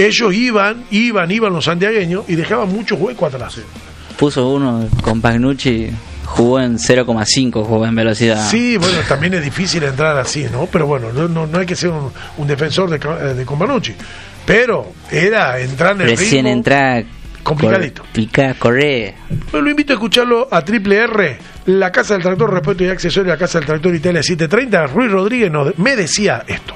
ellos iban los santiagueños y dejaban mucho hueco atrás. Puso uno con Pagnucci, jugó en 0,5, jugó en velocidad. Sí, bueno, también es difícil entrar así, ¿no? Pero bueno, no hay que ser un defensor de Pagnucci. Pero era entrar en el recién ritmo entrar complicadito. Picar, correr. Bueno, lo invito a escucharlo a Triple R, la Casa del Tractor, repuesto y accesorios, la Casa del Tractor Italia 730. Ruiz Rodríguez me decía esto.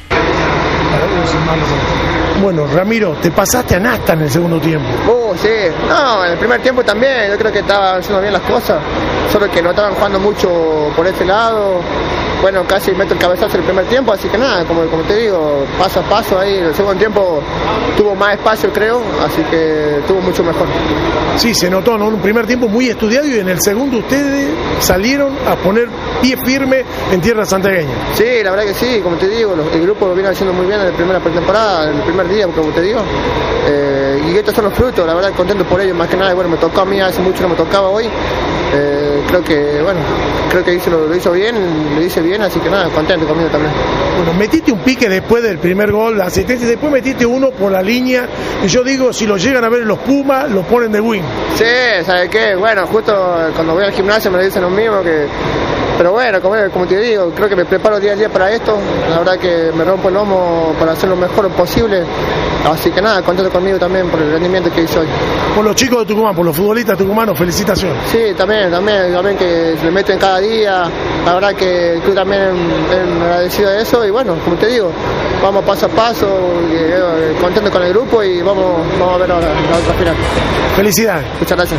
Bueno, Ramiro, te pasaste a Nasta en el segundo tiempo. Sí. No, en el primer tiempo también. Yo creo que estaban haciendo bien las cosas. Solo que no estaban jugando mucho por ese lado. Bueno, casi meto el cabezazo en el primer tiempo, así que nada, como te digo, paso a paso ahí. En el segundo tiempo tuvo más espacio, creo, así que estuvo mucho mejor. Sí, se notó, ¿no? Un primer tiempo muy estudiado y en el segundo ustedes salieron a poner pie firme en tierra santiagueña. Sí, la verdad que sí, como te digo, el grupo lo viene haciendo muy bien en la primera pretemporada, en el primer día, como te digo. Y estos son los frutos, la verdad, contento por ellos, más que nada. Bueno, me tocó a mí, hace mucho no me tocaba hoy. Creo que lo hizo bien, lo hice bien, así que nada, contento conmigo también. Bueno, metiste un pique después del primer gol, la asistencia, después metiste uno por la línea, y yo digo, si lo llegan a ver los Pumas, lo ponen de wing. Sí, ¿sabes qué? Bueno, justo cuando voy al gimnasio me dicen lo mismo, pero bueno, como te digo, creo que me preparo día a día para esto, la verdad que me rompo el lomo para hacer lo mejor posible, así que nada, contento conmigo también por el rendimiento que hice hoy. Por los chicos de Tucumán, por los futbolistas tucumanos, felicitaciones. Sí, también que se le meten cada día, la verdad que tú también agradecido de eso, y bueno, como te digo, vamos paso a paso, contento con el grupo y vamos a ver ahora la otra final. Felicidades. Muchas gracias.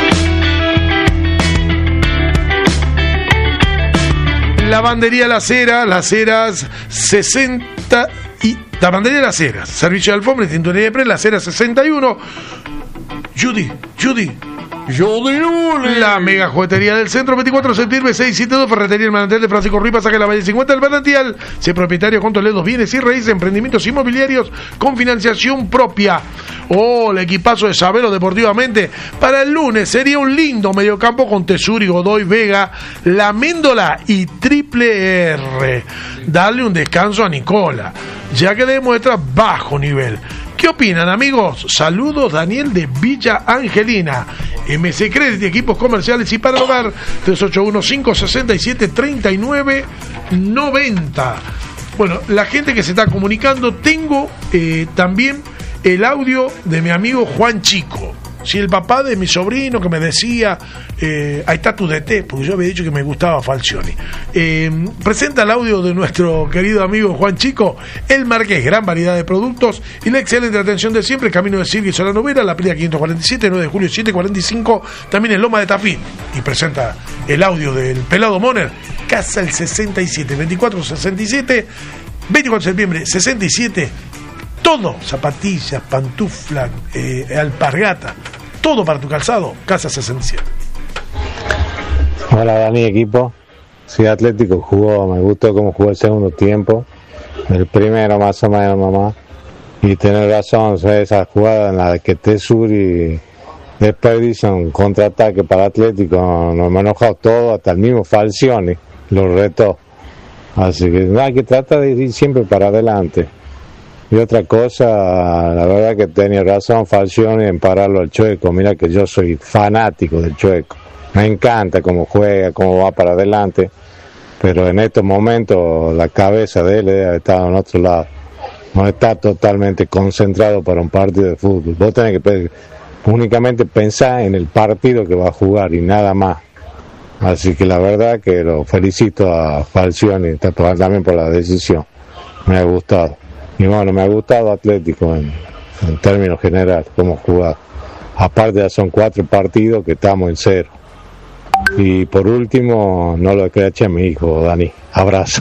Lavandería Las Heras 60 y Lavandería Las Heras, servicio de alfombra y tintorería de pre, Las Heras 61. Judy, la mega juguetería del centro, 24 de septiembre 672, ferretería El Manantial de Francisco Ruiz, pasaje la Valle 50 del Manantial. Sé propietario con Toledo, bienes y raíces, emprendimientos inmobiliarios con financiación propia. El equipazo de Sabelo deportivamente. Para el lunes sería un lindo mediocampo con Tesuri, Godoy, Vega, La Méndola y Triple R. Darle un descanso a Nicola, ya que demuestra bajo nivel. ¿Qué opinan, amigos? Saludos, Daniel de Villa Angelina. MC Credit, equipos comerciales y para el hogar, 381-567-3990. Bueno, la gente que se está comunicando, tengo también el audio de mi amigo Juan Chico. Sí, el papá de mi sobrino que me decía, ahí está tu DT, porque yo había dicho que me gustaba Falcioni. Presenta el audio de nuestro querido amigo Juan Chico, El Marqués, gran variedad de productos y la excelente atención de siempre, Camino de Silvia y Solano Vera, La Prida 547, 9 de julio 745, también en Loma de Tafí. Y presenta el audio del Pelado Moner, Casa el 67, 2467, 24 de septiembre 67, todo, zapatillas, pantuflas, alpargata, todo para tu calzado, Casa 67. Hola Dani, equipo. Sí, Atlético jugó, me gustó cómo jugó el segundo tiempo, el primero más o menos nomás, y tenés razón, esa jugada en la que Tesuri desperdicia un contraataque para Atlético, nos hemos enojado todo, hasta el mismo Falcioni lo retó, así que hay que tratar de ir siempre para adelante. Y otra cosa, la verdad que tenía razón Falcioni en pararlo al Chueco. Mira que yo soy fanático del Chueco, me encanta cómo juega, cómo va para adelante, pero en estos momentos la cabeza de él debe estar en otro lado, no está totalmente concentrado para un partido de fútbol. Vos tenés que únicamente pensar en el partido que va a jugar y nada más. Así que la verdad que lo felicito a Falcioni también por la decisión, me ha gustado. Y bueno, me ha gustado Atlético en términos generales, cómo jugar. Aparte ya son 4 partidos que estamos en 0. Y por último, no lo escrache a mi hijo, Dani. Abrazo.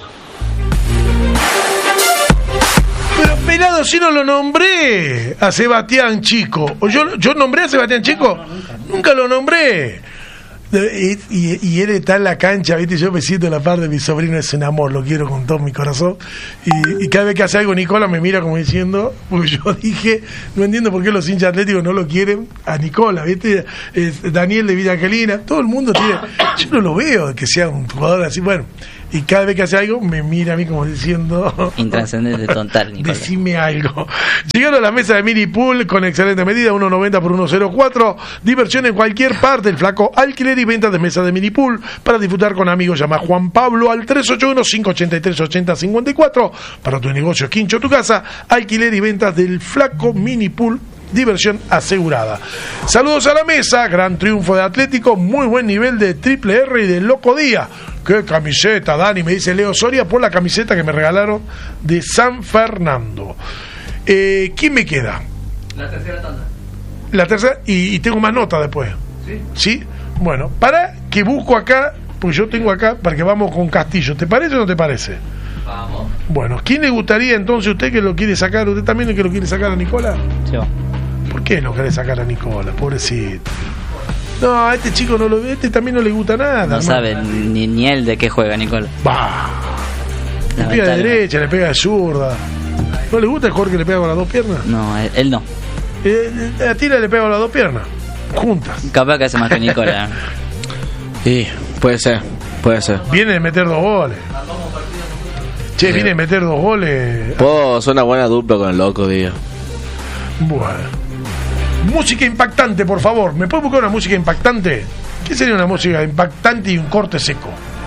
Pero pelado, si no lo nombré a Sebastián Chico. ¿Yo nombré a Sebastián Chico? Nunca lo nombré. Y él está en la cancha, ¿viste? Yo me siento en la par de mi sobrino, es un amor, lo quiero con todo mi corazón. Y cada vez que hace algo Nicola me mira como diciendo, porque yo dije, no entiendo por qué los hinchas atléticos no lo quieren a Nicola, ¿viste? Daniel de Villa Angelina, todo el mundo tiene, yo no lo veo que sea un jugador así, bueno. y cada vez que hace algo me mira a mí como diciendo Intrascendente total, Nicolás. decime algo. Llegaron a la mesa de mini pool con excelente medida, 1.90 por 1.04, diversión en cualquier parte, el flaco alquiler y venta de mesa de mini pool para disfrutar con amigos. Llama a Juan Pablo al 381-583-8054 para tu negocio, quincho, tu casa, alquiler y ventas del flaco mini pool, diversión asegurada. Saludos a la mesa, gran triunfo de Atlético, muy buen nivel de Triple R y de Loco Día. Qué camiseta, Dani, me dice Leo Soria, por la camiseta que me regalaron de San Fernando. ¿Quién me queda? La tercera tanda. La tercera, y tengo más nota después. ¿Sí? Bueno, para que busco acá, porque yo tengo acá, para que vamos con Castillo. ¿Te parece o no te parece? Vamos. Bueno, ¿quién le gustaría entonces, usted que lo quiere sacar, usted también el que lo quiere sacar a Nicolás? Yo. ¿Por qué no querés sacar a Nicolás, pobrecito? No, a este chico no lo ve, este también no le gusta nada. No sabe ni él de qué juega, Nicolás. Bah. Le pega de derecha, le pega de zurda. ¿No le gusta el jugador que le pega con las dos piernas? No, él no. A Tira le pega con las dos piernas, juntas. Capaz que hace más que Nicolás. Sí, puede ser. Viene de meter 2 goles. Che, viene de meter 2 goles. Puedo hacer una buena dupla con el Loco Día. Bueno. Música impactante, por favor. ¿Me puede buscar una música impactante? ¿Qué sería una música impactante y un corte seco?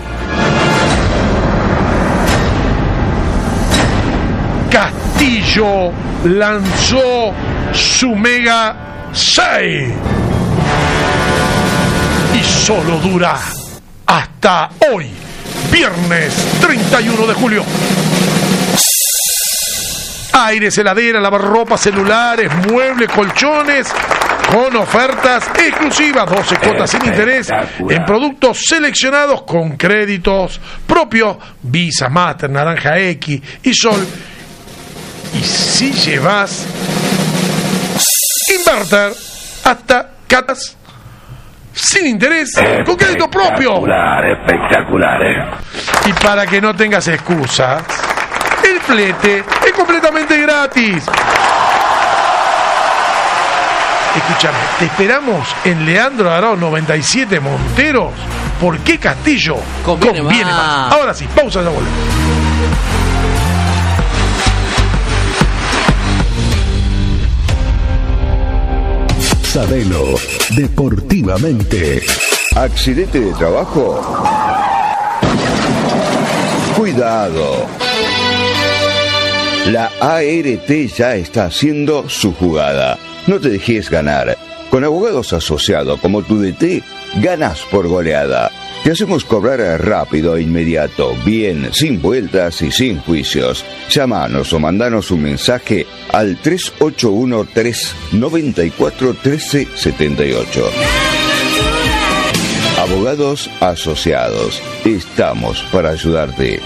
Castillo lanzó su Mega 6 y solo dura hasta hoy, viernes 31 de julio. Aires, heladera, lavarropas, celulares, muebles, colchones, con ofertas exclusivas, 12 cuotas sin interés en productos seleccionados con créditos propios, Visa, Master, Naranja X y Sol. Y si llevas inverter hasta catas sin interés con crédito propio. Espectacular. Y para que no tengas excusas, el flete es completamente gratis. Escúchame, te esperamos en Leandro Arao 97 Monteros. ¿Por qué Castillo conviene más? Ahora sí, pausa, ya volvemos. Sabelo deportivamente. ¿Accidente de trabajo? Cuidado. La ART ya está haciendo su jugada. No te dejes ganar. Con abogados asociados como tu DT, ganas por goleada. Te hacemos cobrar rápido e inmediato, bien, sin vueltas y sin juicios. Llámanos o mandanos un mensaje al 381-394-1378. Abogados asociados. Estamos para ayudarte.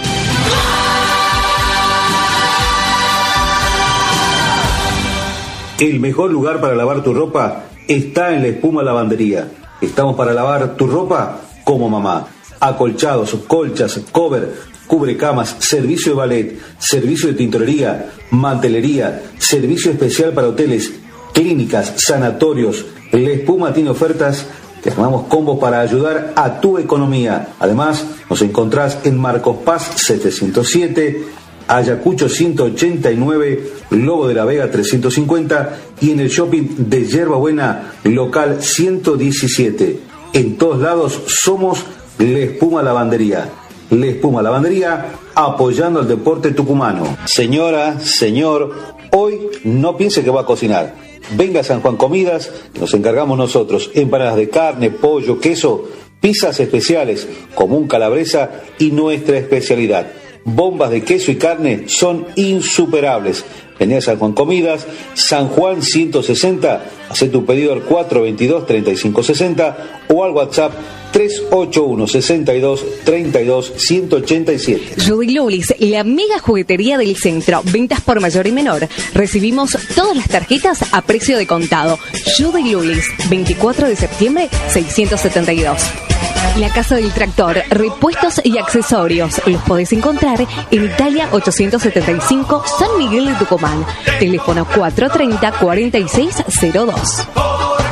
El mejor lugar para lavar tu ropa está en La Espuma Lavandería. Estamos para lavar tu ropa como mamá. Acolchados, colchas, cover, cubrecamas, servicio de ballet, servicio de tintorería, mantelería, servicio especial para hoteles, clínicas, sanatorios. La Espuma tiene ofertas. Te armamos combos para ayudar a tu economía. Además, nos encontrás en Marcos Paz 707, Ayacucho 189, Lobo de la Vega 350 y en el shopping de Yerba Buena, local 117. En todos lados somos La Espuma Lavandería. La Espuma Lavandería, apoyando al deporte tucumano. Señora, señor, hoy no piense que va a cocinar. Venga a San Juan Comidas, que nos encargamos nosotros. Empanadas de carne, pollo, queso, pizzas especiales, común calabresa y nuestra especialidad. Bombas de queso y carne son insuperables. Vení a San Juan Comidas, San Juan 160, hacé tu pedido al 422-3560 o al WhatsApp 381-62-32-187. Judy Lulis, la mega juguetería del centro. Ventas por mayor y menor. Recibimos todas las tarjetas a precio de contado. Judy Lulis, 24 de septiembre, 672. La Casa del Tractor, repuestos y accesorios. Los podés encontrar en Italia 875, San Miguel de Tucumán. Teléfono 430-4602.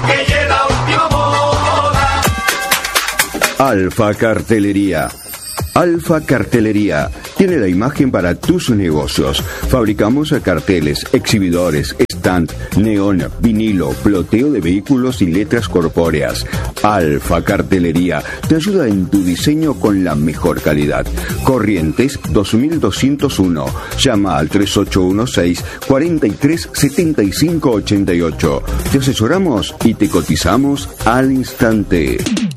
Alfa Cartelería. Alfa Cartelería tiene la imagen para tus negocios. Fabricamos carteles, exhibidores, stand, neón, vinilo, ploteo de vehículos y letras corpóreas. Alfa Cartelería te ayuda en tu diseño con la mejor calidad. Corrientes 2201. Llama al 3816-437588. Te asesoramos y te cotizamos al instante.